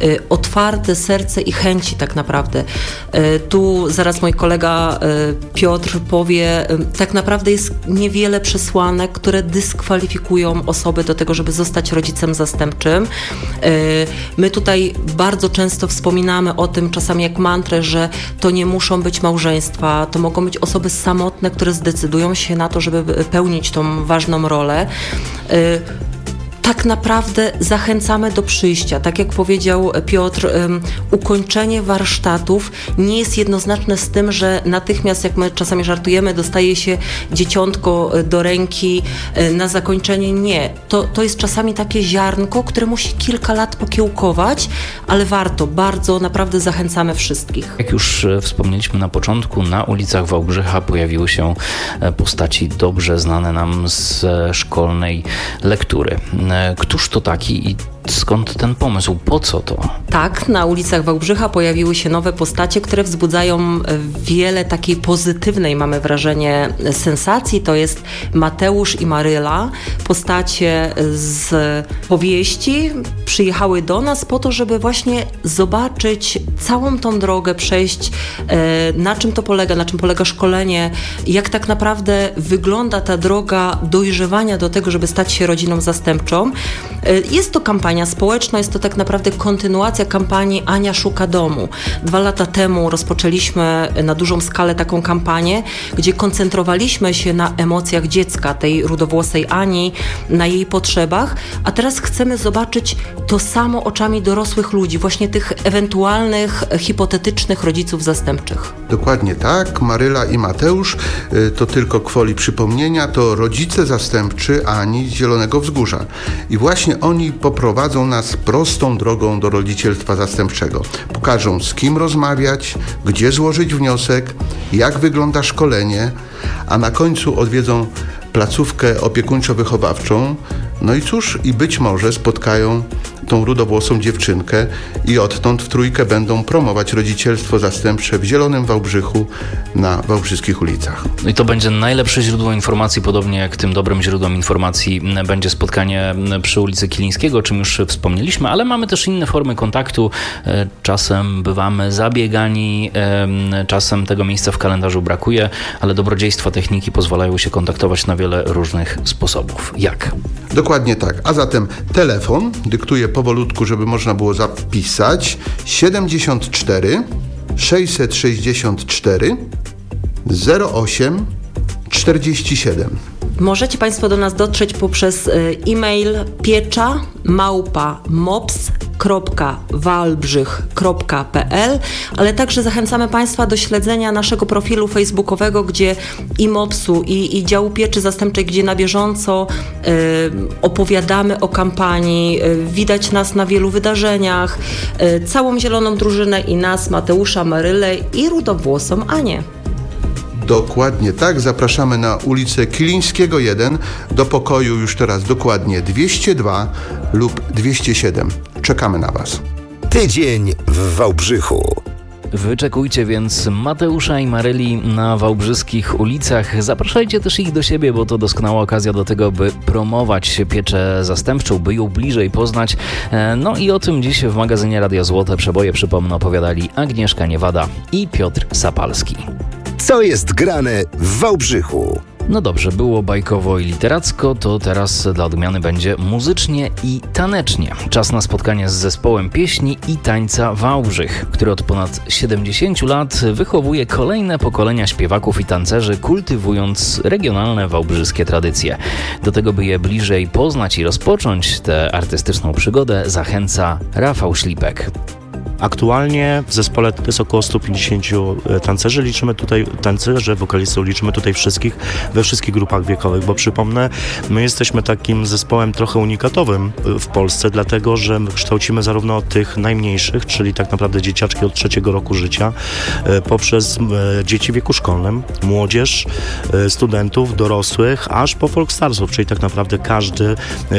otwarte serce i chęci tak naprawdę. Tu zaraz mój kolega Piotr powie, tak naprawdę jest niewiele przesłanek, które dyskwalifikują osoby do tego, żeby zostać rodzicem zastępczym. My tutaj bardzo często wspominamy o tym, czasami jak mantrę, że to nie muszą być małżeństwa, to mogą być osoby samotne, które zdecydują się na to, żeby pełnić tą ważną rolę. Tak naprawdę zachęcamy do przyjścia. Tak jak powiedział Piotr, um, ukończenie warsztatów nie jest jednoznaczne z tym, że natychmiast, jak my czasami żartujemy, dostaje się dzieciątko do ręki na zakończenie. Nie. To, to jest czasami takie ziarnko, które musi kilka lat pokiełkować, ale warto. Bardzo naprawdę zachęcamy wszystkich. Jak już wspomnieliśmy na początku, na ulicach Wałbrzycha pojawiły się postaci dobrze znane nam z szkolnej lektury. Któż to taki i skąd ten pomysł? Po co to? Tak, na ulicach Wałbrzycha pojawiły się nowe postacie, które wzbudzają wiele takiej pozytywnej, mamy wrażenie, sensacji. To jest Mateusz i Maryla, postacie z powieści. Przyjechały do nas po to, żeby właśnie zobaczyć całą tą drogę, przejść, na czym to polega, na czym polega szkolenie, jak tak naprawdę wygląda ta droga dojrzewania do tego, żeby stać się rodziną zastępczą. Jest to kampania społeczna, jest to tak naprawdę kontynuacja kampanii Ania szuka domu. Dwa lata temu rozpoczęliśmy na dużą skalę taką kampanię, gdzie koncentrowaliśmy się na emocjach dziecka, tej rudowłosej Ani, na jej potrzebach, a teraz chcemy zobaczyć to samo oczami dorosłych ludzi, właśnie tych ewentualnych, hipotetycznych rodziców zastępczych. Dokładnie tak. Maryla i Mateusz, to tylko gwoli przypomnienia, to rodzice zastępczy Ani z Zielonego Wzgórza. I właśnie oni poprowadzą nas prostą drogą do rodzicielstwa zastępczego. Pokażą, z kim rozmawiać, gdzie złożyć wniosek, jak wygląda szkolenie, a na końcu odwiedzą placówkę opiekuńczo-wychowawczą. No i cóż, i być może spotkają tą rudowłosą dziewczynkę i odtąd w trójkę będą promować rodzicielstwo zastępcze w Zielonym Wałbrzychu na wałbrzyskich ulicach. No i to będzie najlepsze źródło informacji, podobnie jak tym dobrym źródłem informacji będzie spotkanie przy ulicy Kilińskiego, o czym już wspomnieliśmy, ale mamy też inne formy kontaktu. Czasem bywamy zabiegani, czasem tego miejsca w kalendarzu brakuje, ale dobrodziejstwa techniki pozwalają się kontaktować na wiele różnych sposobów. Jak? Dokładnie tak. A zatem telefon, dyktuję powolutku, żeby można było zapisać, siedemdziesiąt cztery sześćset sześćdziesiąt cztery zero osiem czterdzieści siedem. Możecie Państwo do nas dotrzeć poprzez e-mail piecza małpa mops kropka walbrzych kropka p l, ale także zachęcamy Państwa do śledzenia naszego profilu facebookowego, gdzie i mopsu, i, i działu pieczy zastępczej, gdzie na bieżąco e, opowiadamy o kampanii, e, widać nas na wielu wydarzeniach, e, całą zieloną drużynę i nas, Mateusza, Marylę i rudowłosą Anię. Dokładnie tak. Zapraszamy na ulicę Kilińskiego jeden do pokoju już teraz dokładnie dwieście dwa lub dwieście siedem. Czekamy na Was. Tydzień w Wałbrzychu. Wyczekujcie więc Mateusza i Maryli na wałbrzyskich ulicach. Zapraszajcie też ich do siebie, bo to doskonała okazja do tego, by promować pieczę zastępczą, by ją bliżej poznać. No i o tym dziś w magazynie Radia Złote Przeboje, przypomnę, opowiadali Agnieszka Niewada i Piotr Sapalski. Co jest grane w Wałbrzychu? No dobrze, było bajkowo i literacko, to teraz dla odmiany będzie muzycznie i tanecznie. Czas na spotkanie z zespołem pieśni i tańca Wałbrzych, który od ponad siedemdziesięciu lat wychowuje kolejne pokolenia śpiewaków i tancerzy, kultywując regionalne wałbrzyskie tradycje. Do tego, by je bliżej poznać i rozpocząć tę artystyczną przygodę, zachęca Rafał Ślipek. Aktualnie w zespole jest około stu pięćdziesięciu tancerzy, liczymy tutaj, tancerzy, wokalistów, liczymy tutaj wszystkich, we wszystkich grupach wiekowych, bo przypomnę, my jesteśmy takim zespołem trochę unikatowym w Polsce, dlatego, że kształcimy zarówno tych najmniejszych, czyli tak naprawdę dzieciaczki od trzeciego roku życia, poprzez dzieci w wieku szkolnym, młodzież, studentów, dorosłych, aż po folkstarsów, czyli tak naprawdę każdy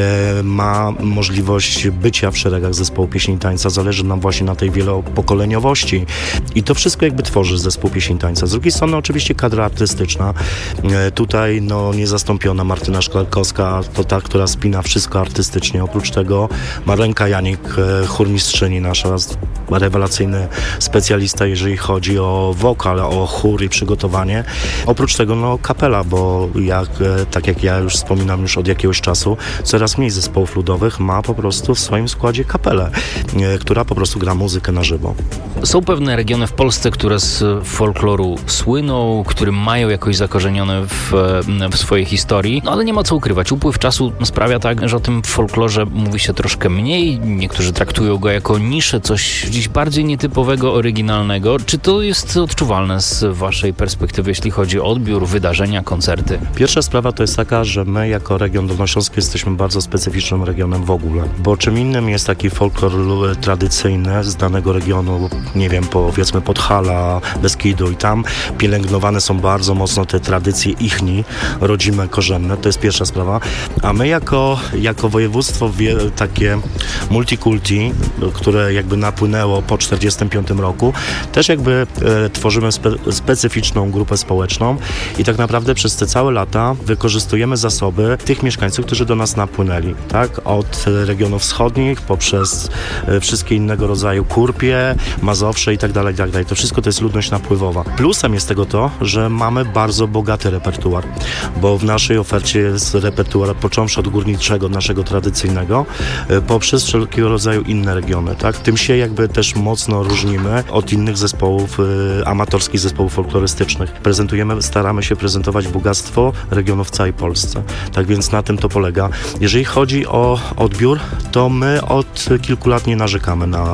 ma możliwość bycia w szeregach zespołu pieśni i tańca, zależy nam właśnie na tej wielopokoleniowości i to wszystko jakby tworzy zespół pieśni i tańca. Z drugiej strony oczywiście kadra artystyczna. E, tutaj no niezastąpiona Martyna Szklarkowska, to ta, która spina wszystko artystycznie. Oprócz tego Marlenka Janik, e, chórmistrzyni nasza, rewelacyjny specjalista, jeżeli chodzi o wokal, o chór i przygotowanie. Oprócz tego no kapela, bo jak, e, tak jak ja już wspominam już od jakiegoś czasu, coraz mniej zespołów ludowych ma po prostu w swoim składzie kapelę, e, która po prostu gra muzykę na żywo. Są pewne regiony w Polsce, które z folkloru słyną, które mają jakoś zakorzenione w, w swojej historii, no ale nie ma co ukrywać. Upływ czasu sprawia tak, że o tym folklorze mówi się troszkę mniej. Niektórzy traktują go jako niszę, coś gdzieś bardziej nietypowego, oryginalnego. Czy to jest odczuwalne z waszej perspektywy, jeśli chodzi o odbiór, wydarzenia, koncerty? Pierwsza sprawa to jest taka, że my jako region dolnośląski jesteśmy bardzo specyficznym regionem w ogóle, bo czym innym jest taki folklor tradycyjny z danego regionu, nie wiem, powiedzmy Podhala, Beskidu i tam pielęgnowane są bardzo mocno te tradycje ichni, rodzime, korzenne, to jest pierwsza sprawa, a my jako, jako województwo wie, takie multikulti, które jakby napłynęło po czterdziestym piątym roku, też jakby e, tworzymy spe, specyficzną grupę społeczną i tak naprawdę przez te całe lata wykorzystujemy zasoby tych mieszkańców, którzy do nas napłynęli, tak, od regionów wschodnich poprzez e, wszystkie innego rodzaju Kurpie, Mazowsze i tak dalej, i tak dalej. To wszystko to jest ludność napływowa. Plusem jest tego to, że mamy bardzo bogaty repertuar, bo w naszej ofercie jest repertuar począwszy od górniczego, naszego tradycyjnego, poprzez wszelkiego rodzaju inne regiony, tak? Tym się jakby też mocno różnimy od innych zespołów, y, amatorskich zespołów folklorystycznych. Prezentujemy, staramy się prezentować bogactwo regionów w całej Polsce. Tak więc na tym to polega. Jeżeli chodzi o odbiór, to my od kilku lat nie narzekamy na, nie narzekamy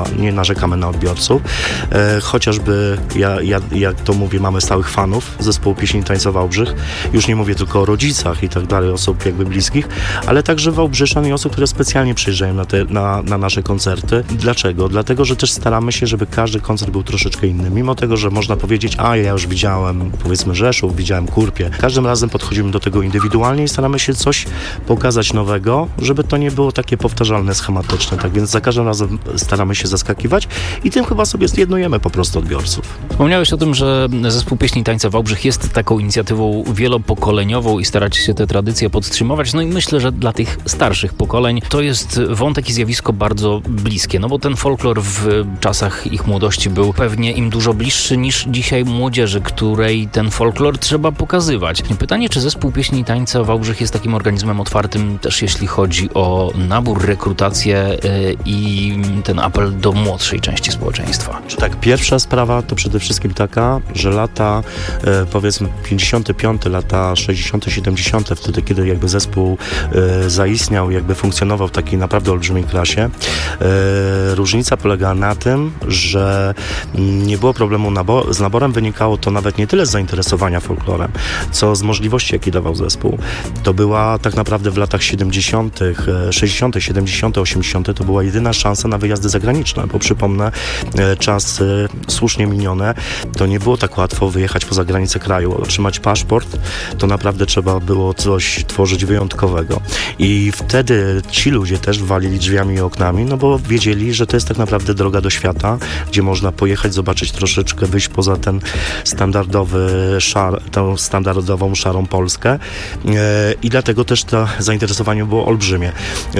narzekamy na odbiorców. E, chociażby, ja, ja, jak to mówię, mamy stałych fanów zespołu Pieśni i Tańca Wałbrzych. Już nie mówię tylko o rodzicach i tak dalej, osób jakby bliskich, ale także Wałbrzyszan i osób, które specjalnie przyjeżdżają na, te, na, na nasze koncerty. Dlaczego? Dlatego, że też staramy się, żeby każdy koncert był troszeczkę inny. Mimo tego, że można powiedzieć, a ja już widziałem, powiedzmy, Rzeszów, widziałem Kurpię. Każdym razem podchodzimy do tego indywidualnie i staramy się coś pokazać nowego, żeby to nie było takie powtarzalne, schematyczne. Tak więc za każdym razem staramy się zaskakiwać i tym chyba sobie zjednujemy po prostu odbiorców. Wspomniałeś o tym, że zespół Pieśni i Tańca Wałbrzych jest taką inicjatywą wielopokoleniową i staracie się te tradycje podtrzymywać. No i myślę, że dla tych starszych pokoleń to jest wątek i zjawisko bardzo bliskie, no bo ten folklor w czasach ich młodości był pewnie im dużo bliższy niż dzisiaj młodzieży, której ten folklor trzeba pokazywać. Pytanie, czy zespół Pieśni i Tańca Wałbrzych jest takim organizmem otwartym też jeśli chodzi o nabór, rekrutację yy, i ten apel do młodszej części społeczeństwa? Tak, pierwsza sprawa to przede wszystkim taka, że lata e, powiedzmy pięćdziesiąte piąte, lata sześćdziesiąte siedemdziesiąte, wtedy kiedy jakby zespół e, zaistniał, jakby funkcjonował w takiej naprawdę olbrzymiej klasie, e, różnica polegała na tym, że nie było problemu nabo- z naborem, wynikało to nawet nie tyle z zainteresowania folklorem, co z możliwości, jakie dawał zespół. To była tak naprawdę w latach siedemdziesiątych, sześćdziesiątych, siedemdziesiątych, osiemdziesiątych to była jedyna szansa na wyjazdy zagraniczne, bo przypomnę, czasy słusznie minione, to nie było tak łatwo wyjechać poza granicę kraju, otrzymać paszport, to naprawdę trzeba było coś tworzyć wyjątkowego. I wtedy ci ludzie też walili drzwiami i oknami, no bo wiedzieli, że to jest tak naprawdę droga do świata, gdzie można pojechać, zobaczyć troszeczkę, wyjść poza ten standardowy szar, tą standardową szarą Polskę i dlatego też to zainteresowanie było olbrzymie.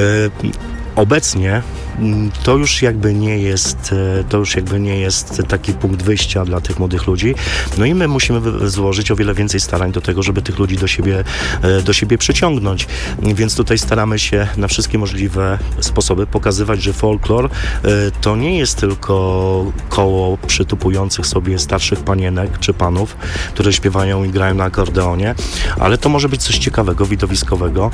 Obecnie to już jakby nie jest, to już jakby nie jest taki punkt wyjścia dla tych młodych ludzi. No i my musimy złożyć o wiele więcej starań do tego, żeby tych ludzi do siebie, do siebie przyciągnąć. Więc tutaj staramy się na wszystkie możliwe sposoby pokazywać, że folklor to nie jest tylko koło przytupujących sobie starszych panienek czy panów, które śpiewają i grają na akordeonie, ale to może być coś ciekawego, widowiskowego,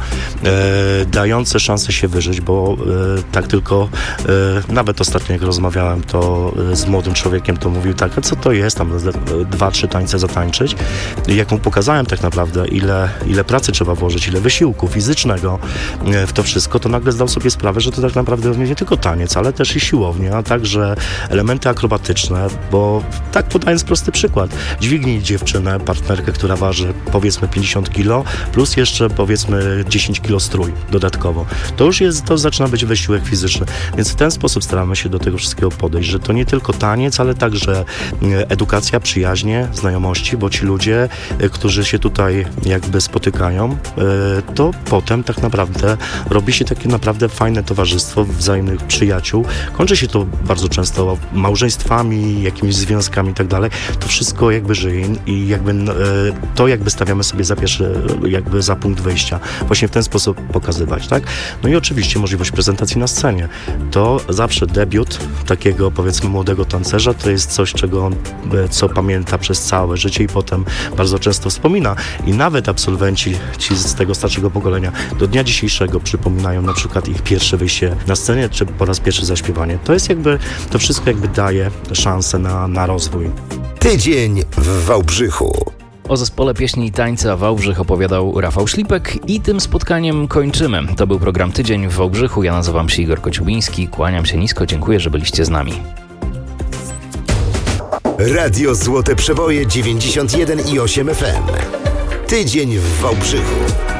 dające szansę się wyżyć, bo tak tylko nawet ostatnio jak rozmawiałem to z młodym człowiekiem, to mówił tak, a co to jest, tam dwa, trzy tańce zatańczyć. I jak mu pokazałem tak naprawdę, ile, ile pracy trzeba włożyć, ile wysiłku fizycznego w to wszystko, to nagle zdał sobie sprawę, że to tak naprawdę nie tylko taniec, ale też i siłownia, a także elementy akrobatyczne, bo tak podając prosty przykład, dźwignij dziewczynę, partnerkę, która waży powiedzmy pięćdziesiąt kilo, plus jeszcze powiedzmy dziesięć kilo strój dodatkowo. To już jest, to zaczyna być wysiłek fizyczny. Więc w ten sposób staramy się do tego wszystkiego podejść, że to nie tylko taniec, ale także edukacja, przyjaźnie, znajomości, bo ci ludzie, którzy się tutaj jakby spotykają, to potem tak naprawdę robi się takie naprawdę fajne towarzystwo wzajemnych przyjaciół. Kończy się to bardzo często małżeństwami, jakimiś związkami i tak dalej. To wszystko jakby żyje i jakby to jakby stawiamy sobie za pierwszy, jakby za punkt wyjścia. Właśnie w ten sposób pokazywać, tak? No i oczywiście możliwość prezentacji na scenie. To zawsze debiut takiego powiedzmy młodego tancerza to jest coś, czego on, co pamięta przez całe życie i potem bardzo często wspomina. I nawet absolwenci ci z tego starszego pokolenia do dnia dzisiejszego przypominają na przykład ich pierwsze wyjście na scenie, czy po raz pierwszy zaśpiewanie. To jest jakby, to wszystko jakby daje szansę na, na rozwój. Tydzień w Wałbrzychu. O zespole Pieśni i Tańca Wałbrzych opowiadał Rafał Szlipek i tym spotkaniem kończymy. To był program Tydzień w Wałbrzychu. Ja nazywam się Igor Kociubiński. Kłaniam się nisko. Dziękuję, że byliście z nami. Radio Złote Przeboje dziewięćdziesiąt jeden i osiem F M. Tydzień w Wałbrzychu.